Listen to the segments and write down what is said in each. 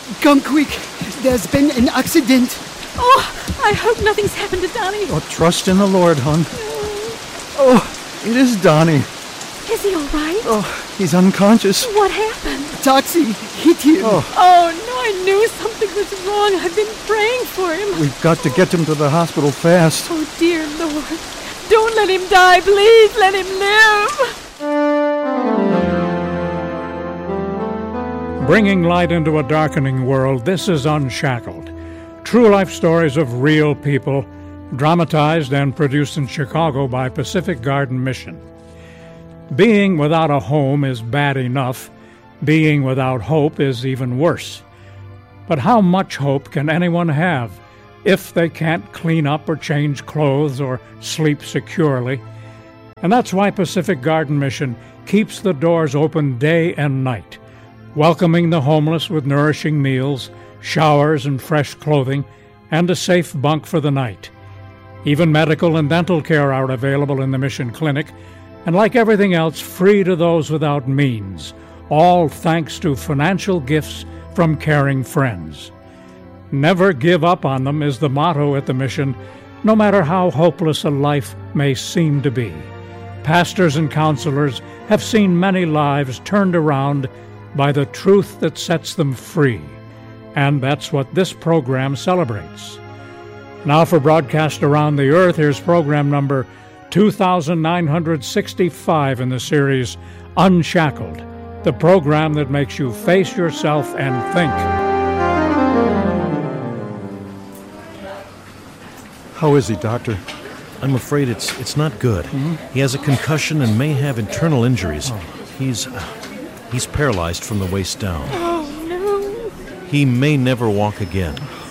Come quick. There's been an accident. Oh, I hope nothing's happened to Donnie. Oh, trust in the Lord, hon. Oh, it is Donnie. Is he all right? Oh, he's unconscious. What happened? Taxi hit him. Oh, no, I knew something was wrong. I've been praying for him. We've got to get him to the hospital fast. Oh, dear Lord. Don't let him die, please. Let him live. Bringing light into a darkening world, this is Unshackled. True life stories of real people, dramatized and produced in Chicago by Pacific Garden Mission. Being without a home is bad enough. Being without hope is even worse. But how much hope can anyone have if they can't clean up or change clothes or sleep securely? And that's why Pacific Garden Mission keeps the doors open day and night, welcoming the homeless with nourishing meals, showers and fresh clothing, and a safe bunk for the night. Even medical and dental care are available in the Mission Clinic, and like everything else, free to those without means, all thanks to financial gifts from caring friends. Never give up on them is the motto at the Mission, no matter how hopeless a life may seem to be. Pastors and counselors have seen many lives turned around by the truth that sets them free, and that's what this program celebrates. Now for broadcast around the earth, here's program number 2965 in the series Unshackled, the program that makes you face yourself and think. How is he, Doctor? I'm afraid it's not good. He has a concussion and may have internal injuries. He's paralyzed from the waist down. Oh, no. He may never walk again.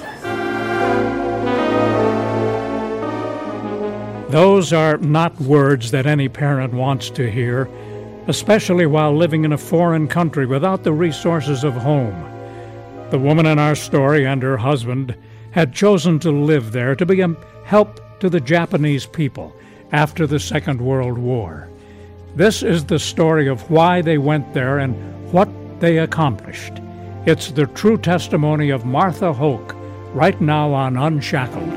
Those are not words that any parent wants to hear, especially while living in a foreign country without the resources of home. The woman in our story and her husband had chosen to live there to be a help to the Japanese people after the Second World War. This is the story of why they went there and what they accomplished. It's the true testimony of Martha Hoke, right now on Unshackled.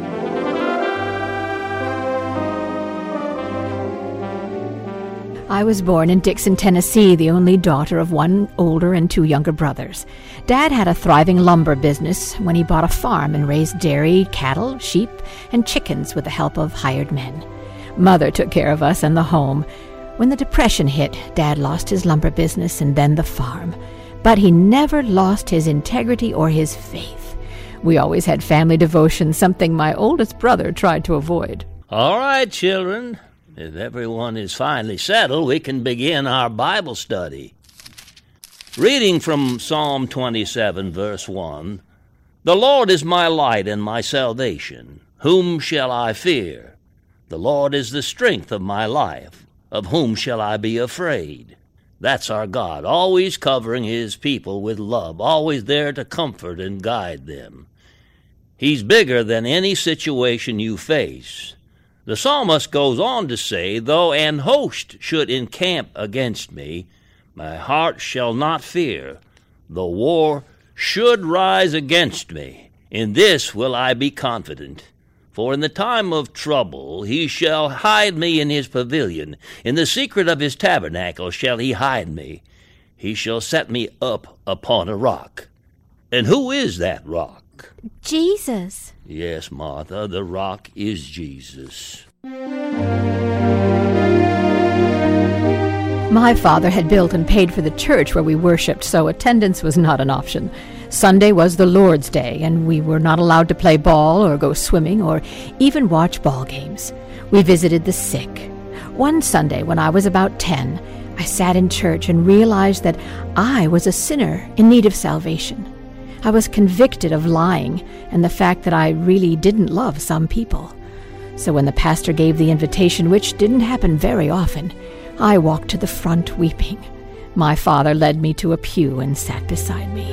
I was born in Dixon, Tennessee, the only daughter of one older and two younger brothers. Dad had a thriving lumber business when he bought a farm and raised dairy, cattle, sheep, and chickens with the help of hired men. Mother took care of us and the home. When the Depression hit, Dad lost his lumber business and then the farm. But he never lost his integrity or his faith. We always had family devotion, something my oldest brother tried to avoid. All right, children. If everyone is finally settled, we can begin our Bible study. Reading from Psalm 27, verse 1, "The Lord is my light and my salvation. Whom shall I fear? The Lord is the strength of my life. Of whom shall I be afraid?" That's our God, always covering His people with love, always there to comfort and guide them. He's bigger than any situation you face. The psalmist goes on to say, "Though an host should encamp against me, my heart shall not fear. Though war should rise against me, in this will I be confident. For in the time of trouble he shall hide me in his pavilion. In the secret of his tabernacle shall he hide me. He shall set me up upon a rock." And who is that rock? Jesus. Yes, Martha, the rock is Jesus. My father had built and paid for the church where we worshipped, so attendance was not an option. Sunday was the Lord's Day, and we were not allowed to play ball or go swimming or even watch ball games. We visited the sick. One Sunday, when I was about 10, I sat in church and realized that I was a sinner in need of salvation. I was convicted of lying and the fact that I really didn't love some people. So when the pastor gave the invitation, which didn't happen very often, I walked to the front weeping. My father led me to a pew and sat beside me.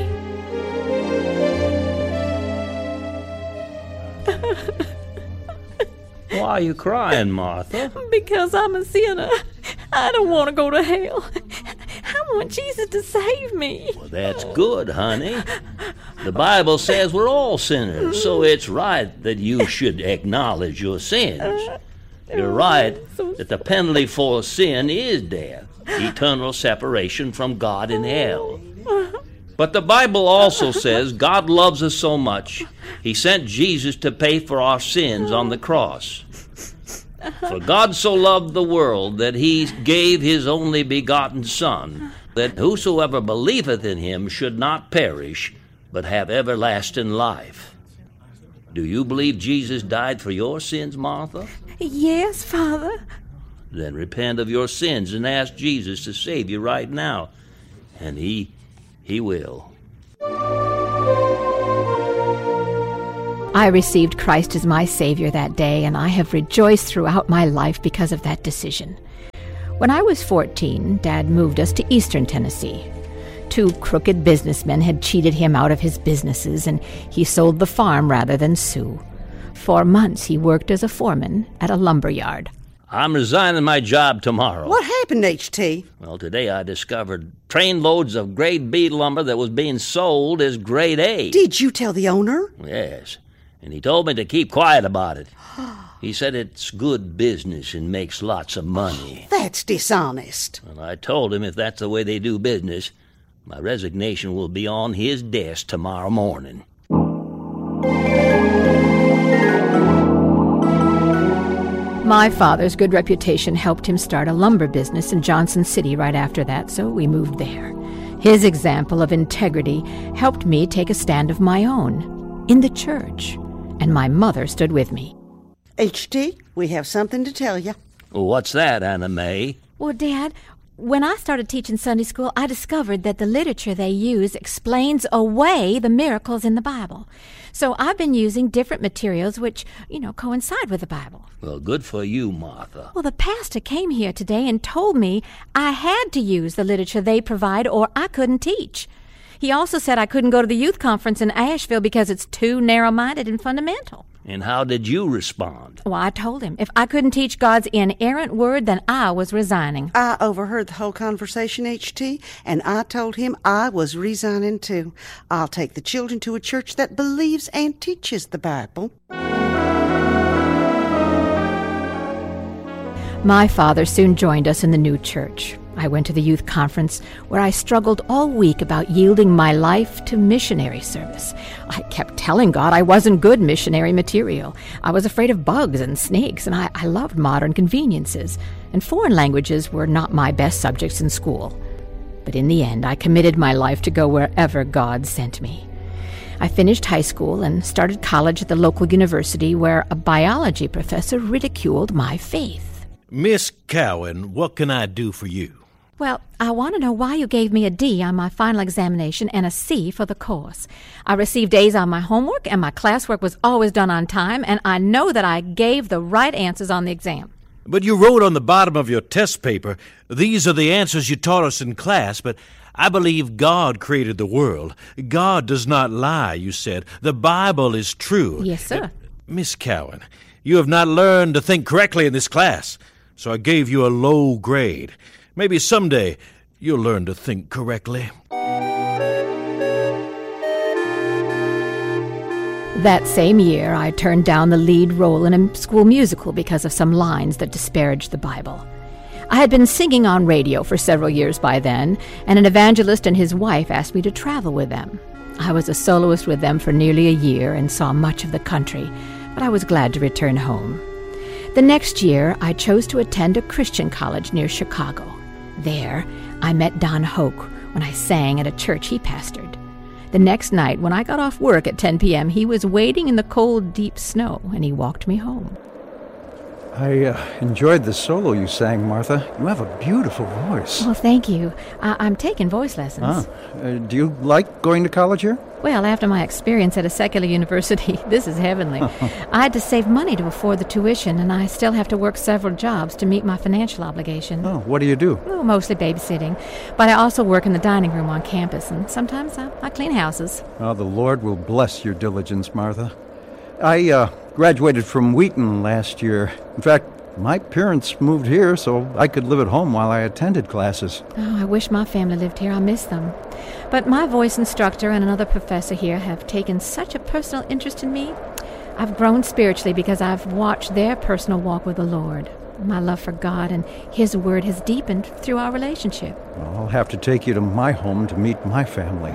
Why are you crying, Martha? Because I'm a sinner. I don't want to go to hell. I want Jesus to save me. Well, that's good, honey. The Bible says we're all sinners, so it's right that you should acknowledge your sins. You're right that the penalty for sin is death, eternal separation from God in hell. But the Bible also says God loves us so much, He sent Jesus to pay for our sins on the cross. For God so loved the world that He gave His only begotten Son, that whosoever believeth in Him should not perish, but have everlasting life. Do you believe Jesus died for your sins, Martha? Yes, Father. Then repent of your sins and ask Jesus to save you right now, and He will. I received Christ as my Savior that day, and I have rejoiced throughout my life because of that decision. When I was 14, Dad moved us to eastern Tennessee. 2 crooked businessmen had cheated him out of his businesses, and he sold the farm rather than sue. For months he worked as a foreman at a lumber yard. I'm resigning my job tomorrow. What happened, H.T.? Well, today I discovered trainloads of grade B lumber that was being sold as grade A. Did you tell the owner? Yes, and he told me to keep quiet about it. He said it's good business and makes lots of money. That's dishonest. And I told him if that's the way they do business, my resignation will be on his desk tomorrow morning. My father's good reputation helped him start a lumber business in Johnson City right after that, so we moved there. His example of integrity helped me take a stand of my own in the church, and my mother stood with me. H.T., we have something to tell you. Well, what's that, Anna Mae? Well, Dad, when I started teaching Sunday school, I discovered that the literature they use explains away the miracles in the Bible. So I've been using different materials which, coincide with the Bible. Well, good for you, Martha. Well, the pastor came here today and told me I had to use the literature they provide or I couldn't teach. He also said I couldn't go to the youth conference in Asheville because it's too narrow-minded and fundamental. And how did you respond? Well, I told him if I couldn't teach God's inerrant word, then I was resigning. I overheard the whole conversation, H.T., and I told him I was resigning too. I'll take the children to a church that believes and teaches the Bible. My father soon joined us in the new church. I went to the youth conference where I struggled all week about yielding my life to missionary service. I kept telling God I wasn't good missionary material. I was afraid of bugs and snakes, and I loved modern conveniences, and foreign languages were not my best subjects in school. But in the end, I committed my life to go wherever God sent me. I finished high school and started college at the local university where a biology professor ridiculed my faith. Miss Cowan, what can I do for you? Well, I want to know why you gave me a D on my final examination and a C for the course. I received A's on my homework, and my classwork was always done on time, and I know that I gave the right answers on the exam. But you wrote on the bottom of your test paper, "These are the answers you taught us in class, but I believe God created the world. God does not lie," you said. "The Bible is true." Yes, sir. Miss Cowan, you have not learned to think correctly in this class, so I gave you a low grade. Maybe someday you'll learn to think correctly. That same year, I turned down the lead role in a school musical because of some lines that disparaged the Bible. I had been singing on radio for several years by then, and an evangelist and his wife asked me to travel with them. I was a soloist with them for nearly a year and saw much of the country, but I was glad to return home. The next year, I chose to attend a Christian college near Chicago. There, I met Don Hoke when I sang at a church he pastored. The next night, when I got off work at 10 p.m., he was waiting in the cold, deep snow, and he walked me home. I enjoyed the solo you sang, Martha. You have a beautiful voice. Well, thank you. I'm taking voice lessons. Do you like going to college here? Well, after my experience at a secular university, this is heavenly. I had to save money to afford the tuition, and I still have to work several jobs to meet my financial obligation. Oh, what do you do? Well, mostly babysitting. But I also work in the dining room on campus, and sometimes I clean houses. Oh, the Lord will bless your diligence, Martha. I graduated from Wheaton last year. In fact, My parents moved here so I could live at home while I attended classes. Oh, I wish my family lived here. I miss them. But my voice instructor and another professor here have taken such a personal interest in me. I've grown spiritually because I've watched their personal walk with the Lord. My love for God and His Word has deepened through our relationship. Well, I'll have to take you to my home to meet my family.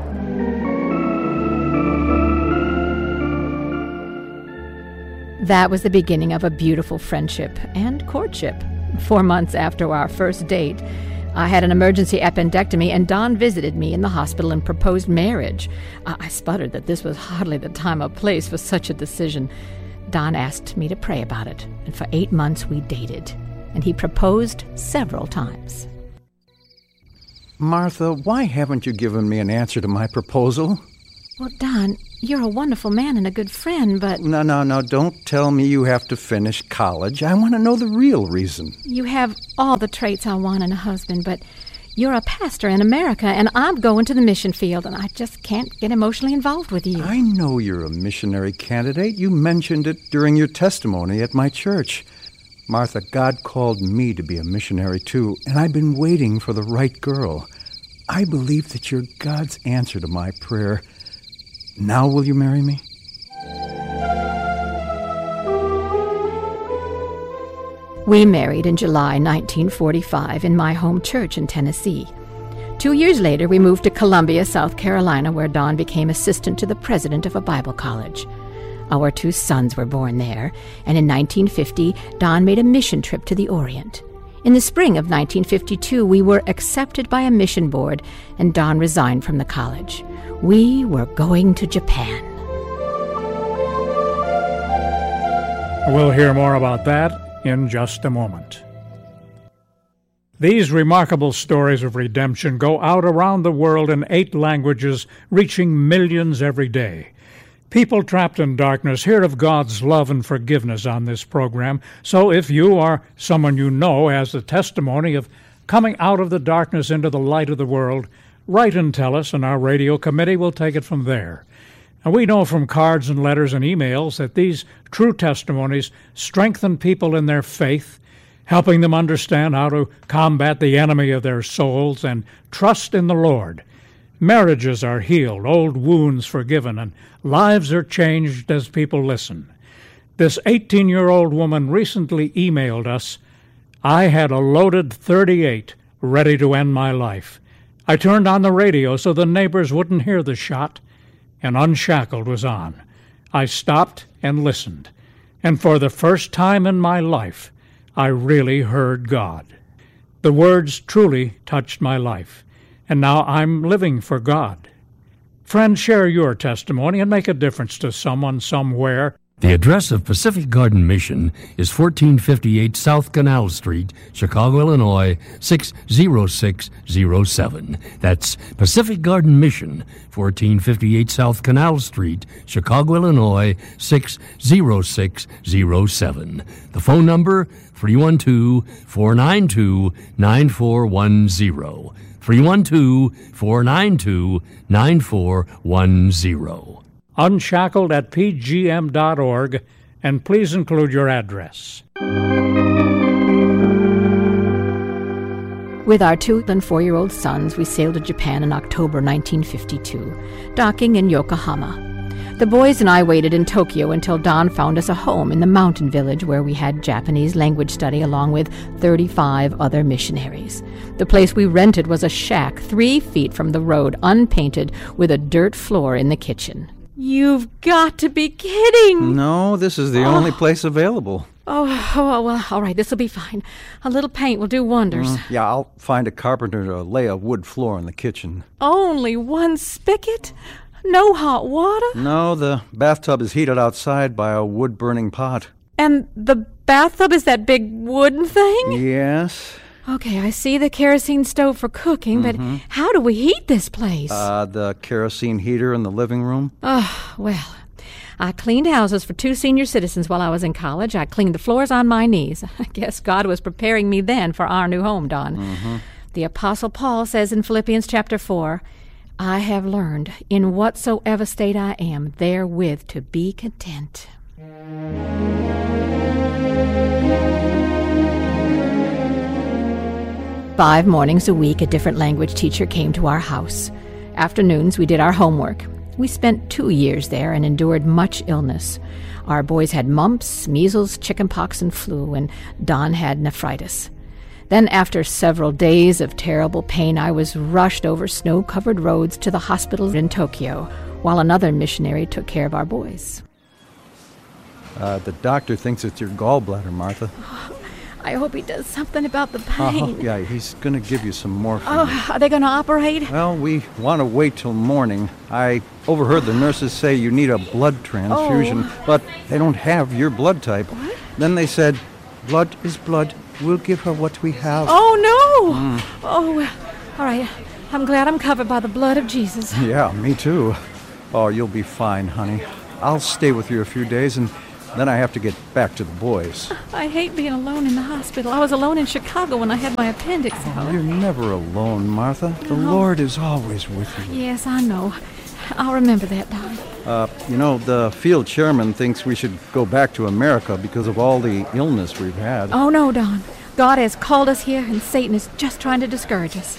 That was the beginning of a beautiful friendship and courtship. 4 months after our first date, I had an emergency appendectomy, and Don visited me in the hospital and proposed marriage. I sputtered that this was hardly the time or place for such a decision. Don asked me to pray about it, and for 8 months we dated, and he proposed several times. Martha, why haven't you given me an answer to my proposal? Well, Don, you're a wonderful man and a good friend, but... No, don't tell me you have to finish college. I want to know the real reason. You have all the traits I want in a husband, but you're a pastor in America, and I'm going to the mission field, and I just can't get emotionally involved with you. I know you're a missionary candidate. You mentioned it during your testimony at my church. Martha, God called me to be a missionary too, and I've been waiting for the right girl. I believe that you're God's answer to my prayer. Now will you marry me? We married in July 1945 in my home church in Tennessee. 2 years later, we moved to Columbia, South Carolina, where Don became assistant to the president of a Bible college. Our 2 sons were born there, and in 1950, Don made a mission trip to the Orient. In the spring of 1952, we were accepted by a mission board, and Don resigned from the college. We were going to Japan. We'll hear more about that in just a moment. These remarkable stories of redemption go out around the world in 8 languages, reaching millions every day. People trapped in darkness hear of God's love and forgiveness on this program, so if you or someone you know has the testimony of coming out of the darkness into the light of the world, write and tell us, and our radio committee will take it from there. And we know from cards and letters and emails that these true testimonies strengthen people in their faith, helping them understand how to combat the enemy of their souls and trust in the Lord. Marriages are healed, old wounds forgiven, and lives are changed as people listen. This 18-year-old woman recently emailed us, "I had a loaded .38 ready to end my life. I turned on the radio so the neighbors wouldn't hear the shot, and Unshackled was on. I stopped and listened, and for the first time in my life, I really heard God. The words truly touched my life, and now I'm living for God." Friends, share your testimony and make a difference to someone somewhere. The address of Pacific Garden Mission is 1458 South Canal Street, Chicago, Illinois, 60607. That's Pacific Garden Mission, 1458 South Canal Street, Chicago, Illinois, 60607. The phone number, 312-492-9410. 312-492-9410. Unshackled at pgm.org, and please include your address. With our 2 and 4-year-old sons, we sailed to Japan in October 1952, docking in Yokohama. The boys and I waited in Tokyo until Don found us a home in the mountain village where we had Japanese language study along with 35 other missionaries. The place we rented was a shack 3 feet from the road, unpainted, with a dirt floor in the kitchen. You've got to be kidding! No, this is the only place available. Oh, well, all right, this'll be fine. A little paint will do wonders. Yeah, I'll find a carpenter to lay a wood floor in the kitchen. Only 1 spigot? No hot water? No, the bathtub is heated outside by a wood-burning pot. And the bathtub is that big wooden thing? Yes. Okay, I see the kerosene stove for cooking, but how do we heat this place? The kerosene heater in the living room. Oh, well, I cleaned houses for 2 senior citizens while I was in college. I cleaned the floors on my knees. I guess God was preparing me then for our new home, Don. The Apostle Paul says in Philippians chapter 4, "I have learned, in whatsoever state I am, therewith to be content." 5 mornings a week, a different language teacher came to our house. Afternoons, we did our homework. We spent 2 years there and endured much illness. Our boys had mumps, measles, chickenpox, and flu, and Don had nephritis. Then, after several days of terrible pain, I was rushed over snow-covered roads to the hospital in Tokyo, while another missionary took care of our boys. The doctor thinks it's your gallbladder, Martha. I hope he does something about the pain. Yeah, he's going to give you some morphine. Oh, are they going to operate? Well, we want to wait till morning. I overheard the nurses say you need a blood transfusion, but they don't have your blood type. What? Then they said, blood is blood. We'll give her what we have. Oh, no! Oh, well, all right. I'm glad I'm covered by the blood of Jesus. Yeah, me too. Oh, you'll be fine, honey. I'll stay with you a few days, and then I have to get back to the boys. I hate being alone in the hospital. I was alone in Chicago when I had my appendix out. You're never alone, Martha. The Lord is always with you. Yes, I know. I'll remember that, Don. The field chairman thinks we should go back to America because of all the illness we've had. Oh, no, Don. God has called us here, and Satan is just trying to discourage us.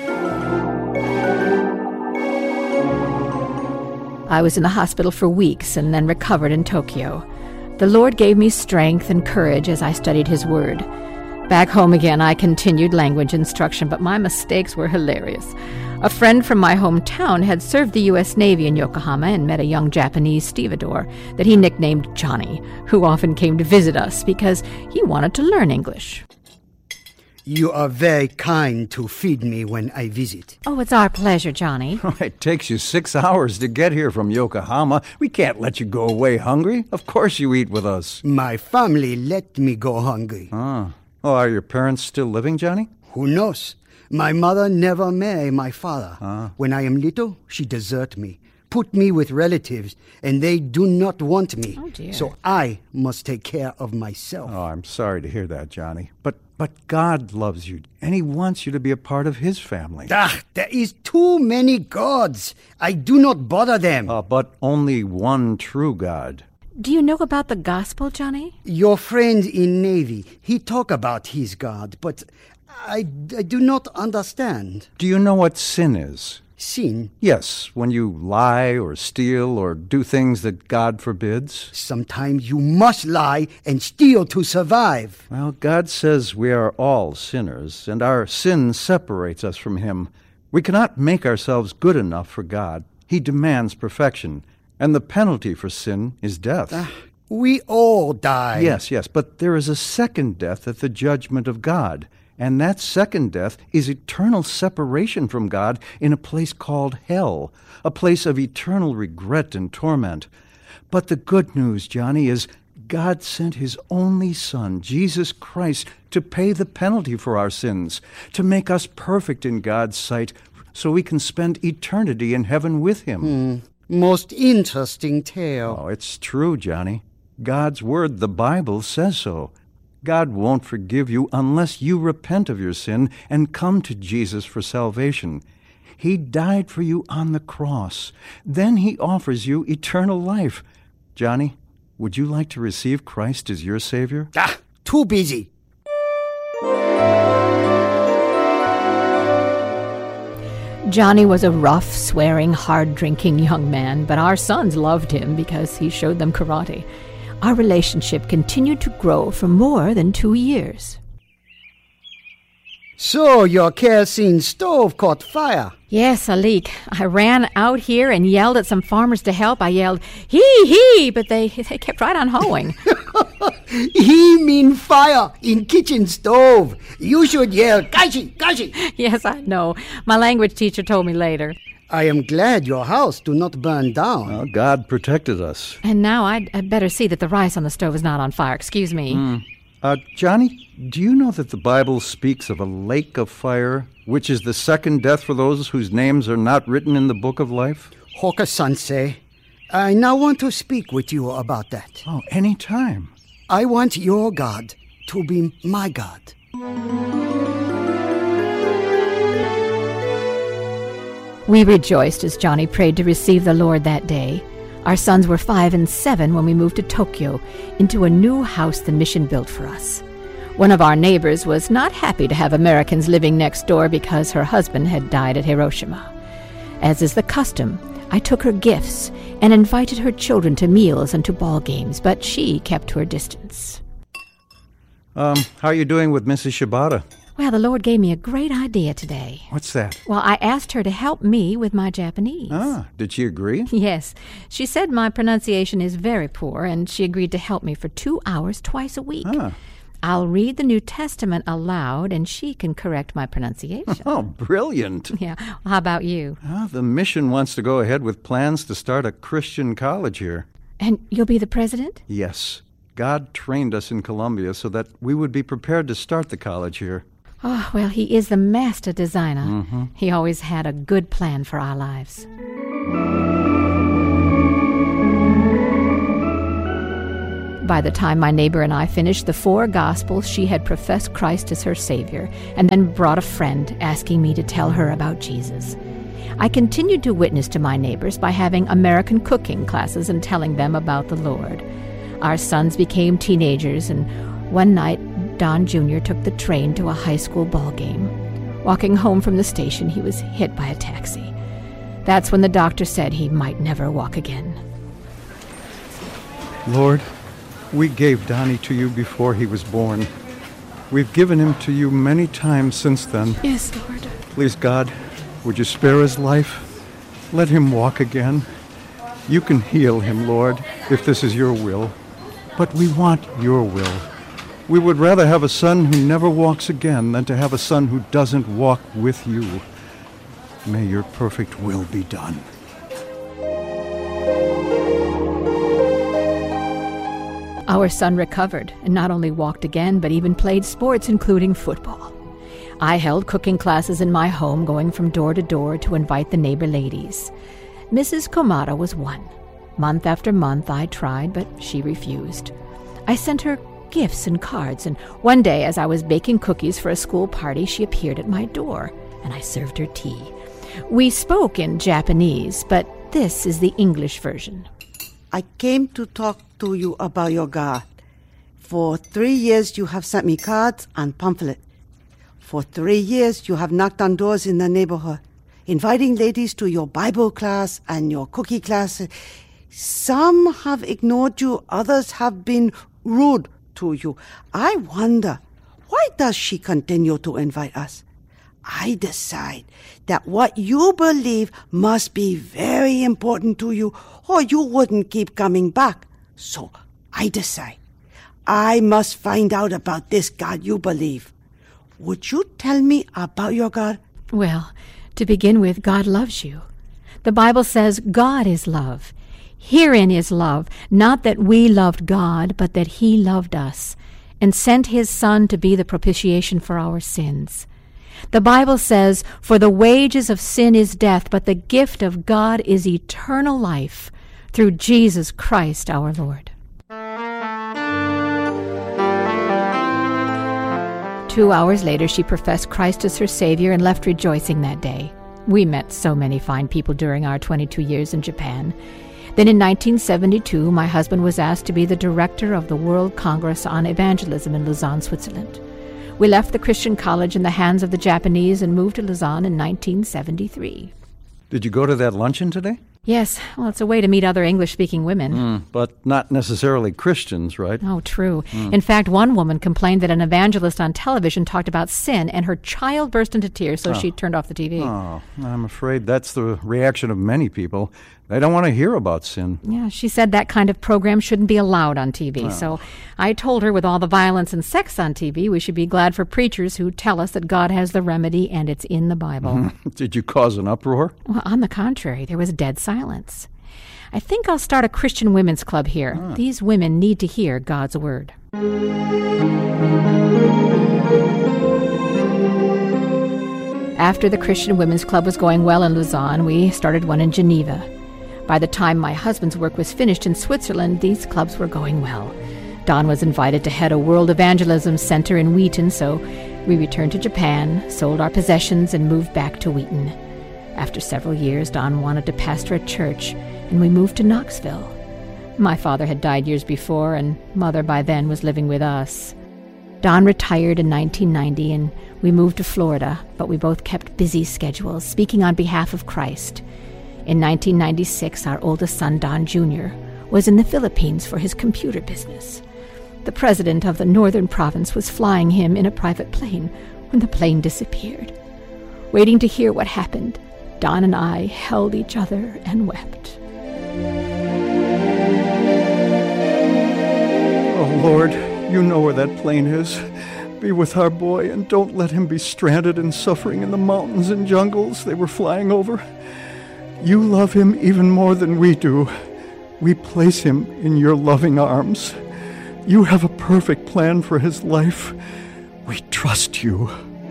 I was in the hospital for weeks and then recovered in Tokyo. The Lord gave me strength and courage as I studied His Word. Back home again, I continued language instruction, but my mistakes were hilarious. A friend from my hometown had served the U.S. Navy in Yokohama and met a young Japanese stevedore that he nicknamed Johnny, who often came to visit us because he wanted to learn English. You are very kind to feed me when I visit. Oh, it's our pleasure, Johnny. It takes you 6 hours to get here from Yokohama. We can't let you go away hungry. Of course you eat with us. My family let me go hungry. Oh, are your parents still living, Johnny? Who knows? My mother never married my father. When I am little, she deserted me, put me with relatives, and they do not want me. Oh, dear. So I must take care of myself. Oh, I'm sorry to hear that, Johnny. But God loves you, and He wants you to be a part of His family. There is too many gods. I do not bother them. But only one true God. Do you know about the gospel, Johnny? Your friend in Navy, he talk about his God, but I do not understand. Do you know what sin is? Sin? Yes, when you lie or steal or do things that God forbids. Sometimes you must lie and steal to survive. Well, God says we are all sinners, and our sin separates us from Him. We cannot make ourselves good enough for God. He demands perfection, and the penalty for sin is death. We all die. Yes, but there is a second death at the judgment of God. And that second death is eternal separation from God in a place called hell, a place of eternal regret and torment. But the good news, Johnny, is God sent His only Son, Jesus Christ, to pay the penalty for our sins, to make us perfect in God's sight so we can spend eternity in heaven with Him. Most interesting tale. Oh, it's true, Johnny. God's Word, the Bible, says so. God won't forgive you unless you repent of your sin and come to Jesus for salvation. He died for you on the cross. Then He offers you eternal life. Johnny, would you like to receive Christ as your Savior? Too busy. Johnny was a rough, swearing, hard-drinking young man, but our sons loved him because he showed them karate. Our relationship continued to grow for more than 2 years. So your kerosene stove caught fire. Yes, a leak. I ran out here and yelled at some farmers to help. I yelled, hee, but they kept right on hoeing. He mean fire in kitchen stove. You should yell, gashi. Yes, I know. My language teacher told me later. I am glad your house do not burn down. Well, God protected us. And now I'd better see that the rice on the stove is not on fire. Excuse me. Johnny, do you know that the Bible speaks of a lake of fire, which is the second death for those whose names are not written in the book of life? Hoka-sensei, I now want to speak with you about that. Oh, any time. I want your God to be my God. We rejoiced as Johnny prayed to receive the Lord that day. Our sons were 5 and 7 when we moved to Tokyo, into a new house the mission built for us. One of our neighbors was not happy to have Americans living next door because her husband had died at Hiroshima. As is the custom, I took her gifts and invited her children to meals and to ball games, but she kept her distance. How are you doing with Mrs. Shibata? Well, the Lord gave me a great idea today. What's that? Well, I asked her to help me with my Japanese. Did she agree? Yes. She said my pronunciation is very poor, and she agreed to help me for 2 hours twice a week. I'll read the New Testament aloud, and she can correct my pronunciation. Oh, brilliant. Yeah. Well, how about you? The mission wants to go ahead with plans to start a Christian college here. And you'll be the president? Yes. God trained us in Columbia so that we would be prepared to start the college here. Oh, well, he is the master designer. He always had a good plan for our lives. By the time my neighbor and I finished the 4 Gospels, she had professed Christ as her Savior and then brought a friend asking me to tell her about Jesus. I continued to witness to my neighbors by having American cooking classes and telling them about the Lord. Our sons became teenagers, and one night Don Jr. took the train to a high school ball game. Walking home from the station, he was hit by a taxi. That's when the doctor said he might never walk again. Lord, we gave Donnie to you before he was born. We've given him to you many times since then. Yes, Lord. Please, God, would you spare his life? Let him walk again. You can heal him, Lord, if this is your will. But we want your will. We would rather have a son who never walks again than to have a son who doesn't walk with you. May your perfect will be done. Our son recovered and not only walked again, but even played sports, including football. I held cooking classes in my home, going from door to door to invite the neighbor ladies. Mrs. Komada was one. Month after month I tried, but she refused. I sent her gifts and cards, and one day as I was baking cookies for a school party, she appeared at my door, and I served her tea. We spoke in Japanese, but this is the English version. I came to talk to you about your God. For 3 years you have sent me cards and pamphlets. For 3 years you have knocked on doors in the neighborhood, inviting ladies to your Bible class and your cookie class. Some have ignored you, others have been rude to you. I wonder, why does she continue to invite us? I decide that what you believe must be very important to you, or you wouldn't keep coming back. So I decide I must find out about this God you believe. Would you tell me about your God? Well, to begin with, God loves you. The Bible says God is love. Herein is love, not that we loved God, but that he loved us, and sent his Son to be the propitiation for our sins. The Bible says, "For the wages of sin is death, but the gift of God is eternal life, through Jesus Christ our Lord." 2 hours later, she professed Christ as her Savior and left rejoicing that day. We met so many fine people during our 22 years in Japan. Then in 1972, my husband was asked to be the director of the World Congress on Evangelism in Lausanne, Switzerland. We left the Christian college in the hands of the Japanese and moved to Lausanne in 1973. Did you go to that luncheon today? Yes, well, it's a way to meet other English-speaking women. But not necessarily Christians, right? Oh, true. In fact, one woman complained that an evangelist on television talked about sin, and her child burst into tears, so she turned off the TV. Oh, I'm afraid that's the reaction of many people. They don't want to hear about sin. Yeah, she said that kind of program shouldn't be allowed on TV. So I told her with all the violence and sex on TV, we should be glad for preachers who tell us that God has the remedy and it's in the Bible. Did you cause an uproar? Well, on the contrary, there was dead silence. I think I'll start a Christian women's club here. These women need to hear God's word. After the Christian Women's Club was going well in Lausanne, we started one in Geneva. By the time my husband's work was finished in Switzerland, these clubs were going well. Don was invited to head a World Evangelism Center in Wheaton, so we returned to Japan, sold our possessions, and moved back to Wheaton. After several years, Don wanted to pastor a church, and we moved to Knoxville. My father had died years before, and Mother by then was living with us. Don retired in 1990 and we moved to Florida, but we both kept busy schedules, speaking on behalf of Christ. In 1996, our oldest son, Don Jr., was in the Philippines for his computer business. The president of the northern province was flying him in a private plane when the plane disappeared. Waiting to hear what happened, Don and I held each other and wept. Oh, Lord, you know where that plane is. Be with our boy and don't let him be stranded and suffering in the mountains and jungles they were flying over. You love him even more than we do. We place him in your loving arms. You have a perfect plan for his life. We trust you.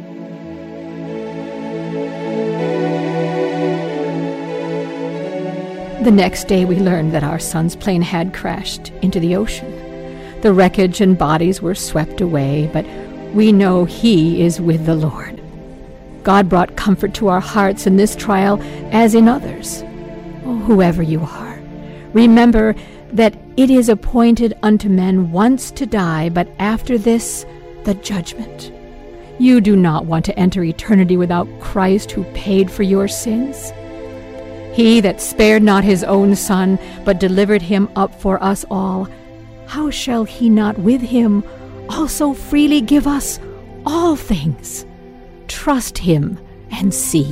The next day we learned that our son's plane had crashed into the ocean. The wreckage and bodies were swept away, but we know he is with the Lord. God brought comfort to our hearts in this trial as in others. Oh, whoever you are, remember that it is appointed unto men once to die, but after this, the judgment. You do not want to enter eternity without Christ who paid for your sins. He that spared not his own Son, but delivered him up for us all, how shall he not with him also freely give us all things? Trust him and see.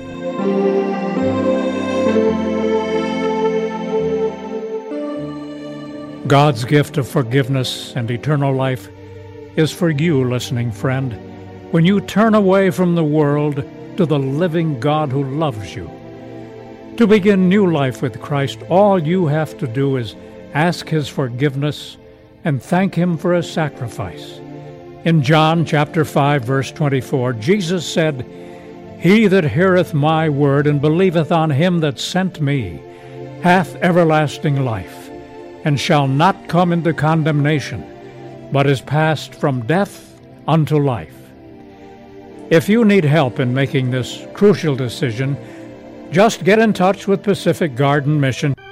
God's gift of forgiveness and eternal life is for you, listening friend, when you turn away from the world to the living God who loves you. To begin new life with Christ, all you have to do is ask his forgiveness and thank him for his sacrifice. In John chapter 5, verse 24, Jesus said, "He that heareth my word and believeth on him that sent me hath everlasting life, and shall not come into condemnation, but is passed from death unto life." If you need help in making this crucial decision, just get in touch with Pacific Garden Mission